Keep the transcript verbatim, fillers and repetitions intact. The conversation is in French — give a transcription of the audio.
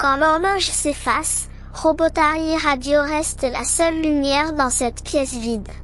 Quand l'horloge s'efface, Robotari Radio reste la seule lumière dans cette pièce vide.